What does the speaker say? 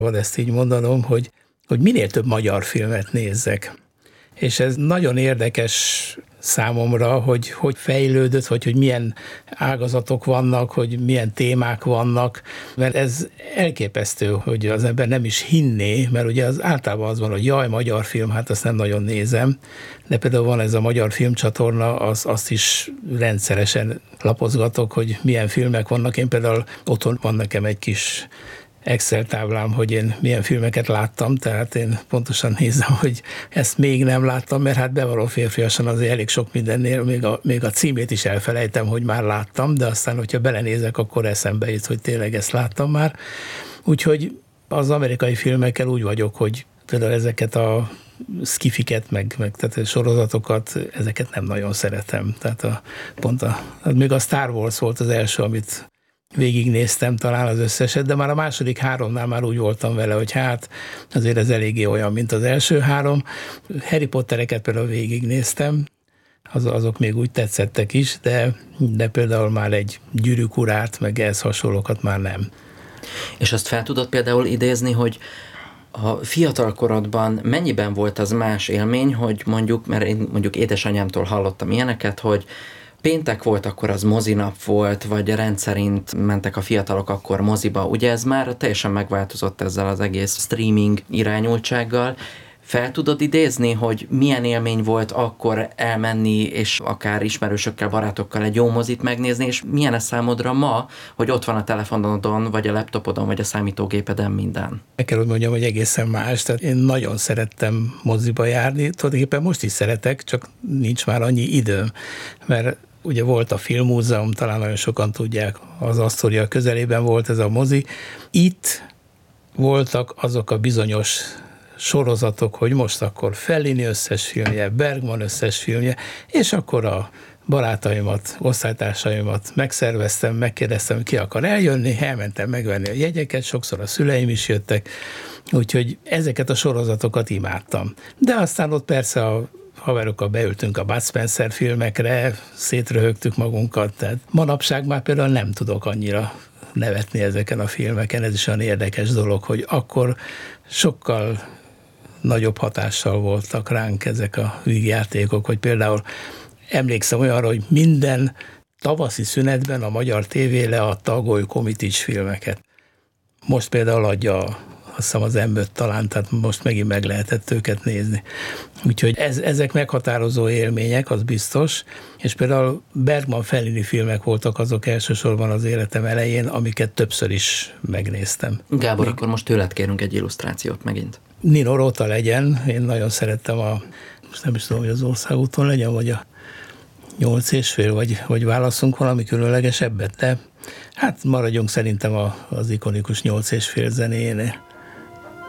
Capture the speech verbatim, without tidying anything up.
van ezt így mondanom, hogy, hogy minél több magyar filmet nézzek. És ez nagyon érdekes számomra, hogy hogy fejlődött, vagy hogy milyen ágazatok vannak, hogy milyen témák vannak, mert ez elképesztő, hogy az ember nem is hinné, mert ugye az általában az van, hogy jaj, magyar film, hát azt nem nagyon nézem, de például van ez a magyar filmcsatorna, az, azt is rendszeresen lapozgatok, hogy milyen filmek vannak. Én például otthon van nekem egy kis Excel táblám, hogy én milyen filmeket láttam, tehát én pontosan nézem, hogy ezt még nem láttam, mert hát bevallom férfiasan azért elég sok mindennél, még a, még a címét is elfelejtem, hogy már láttam, de aztán, hogyha belenézek, akkor eszembe jut, hogy tényleg ezt láttam már. Úgyhogy az amerikai filmekkel úgy vagyok, hogy például ezeket a skifiket, meg, meg tehát a sorozatokat, ezeket nem nagyon szeretem. Tehát a, pont a, még a Star Wars volt az első, amit végignéztem talán az összeset, de már a második háromnál már úgy voltam vele, hogy hát azért ez eléggé olyan, mint az első három. Harry Pottereket például végignéztem, az, azok még úgy tetszettek is, de, de például már egy Gyűrűk urát, meg ehhez hasonlókat már nem. És azt fel tudod például idézni, hogy a fiatal korodban mennyiben volt az más élmény, hogy mondjuk, mert én mondjuk édesanyámtól hallottam ilyeneket, hogy péntek volt, akkor az mozinap volt, vagy rendszerint mentek a fiatalok akkor moziba. Ugye ez már teljesen megváltozott ezzel az egész streaming irányultsággal. Fel tudod idézni, hogy milyen élmény volt akkor elmenni, és akár ismerősökkel, barátokkal egy jó mozit megnézni, és milyen ez számodra ma, hogy ott van a telefonodon, vagy a laptopodon, vagy a számítógépeden minden? Meg kell, hogy mondjam, hogy egészen más. Tehát én nagyon szerettem moziba járni, tulajdonképpen most is szeretek, csak nincs már annyi időm, mert ugye volt a Filmmúzeum, talán nagyon sokan tudják, az Astoria közelében volt ez a mozi. Itt voltak azok a bizonyos sorozatok, hogy most akkor Fellini összes filmje, Bergman összes filmje, és akkor a barátaimat, osztálytársaimat megszerveztem, megkérdeztem, ki akar eljönni, elmentem megvenni a jegyeket, sokszor a szüleim is jöttek, úgyhogy ezeket a sorozatokat imádtam. De aztán ott persze a haverokkal beültünk a Bud Spencer filmekre, szétröhögtük magunkat, tehát manapság már például nem tudok annyira nevetni ezeken a filmeken, ez is olyan érdekes dolog, hogy akkor sokkal nagyobb hatással voltak ránk ezek a vígjátékok, hogy például emlékszem olyanra, hogy minden tavaszi szünetben a Magyar Tévé leadta a Goly Komitics filmeket. Most például adja a azt hiszem az em öt talán, tehát most megint meg lehetett őket nézni. Úgyhogy ez, ezek meghatározó élmények, az biztos, és például Bergman Fellini filmek voltak azok elsősorban az életem elején, amiket többször is megnéztem. Gábor, Még... akkor most tőled kérünk egy illusztrációt megint. Nino Rota legyen, én nagyon szerettem a, most nem is tudom, hogy az Országúton legyen, vagy a nyolc és fél, vagy, vagy válaszunk valami különlegesebbet, de hát maradjunk szerintem a, az ikonikus nyolc és fél zenéjénél.